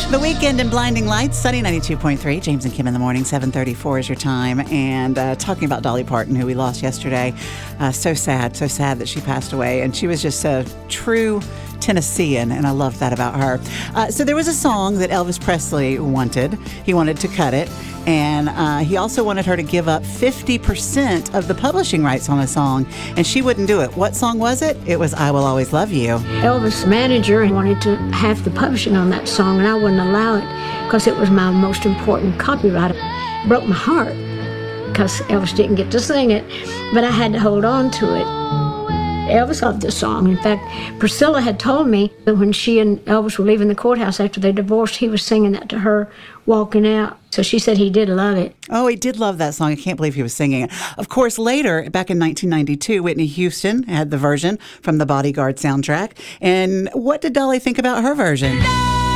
The Weekend and Blinding Lights, Sunny 92.3. James and Kim in the morning, 7:34 is your time. And talking about Dolly Parton, who we lost yesterday. So sad that she passed away. And she was just a true Tennessean, and I love that about her. So there was a song that Elvis Presley wanted. He wanted to cut it. And he also wanted her to give up 50% of the publishing rights on a song, and she wouldn't do it. What song was it? It was I Will Always Love You. Elvis' manager wanted to have the publishing on that song, and I wouldn't allow it because it was my most important copyright. It broke my heart because Elvis didn't get to sing it, but I had to hold on to it. Elvis loved this song. In fact, Priscilla had told me that when she and Elvis were leaving the courthouse after they divorced, he was singing that to her walking out. So she said he did love it. Oh, he did love that song. I can't believe he was singing it. Of course, later, back in 1992, Whitney Houston had the version from the Bodyguard soundtrack. And what did Dolly think about her version?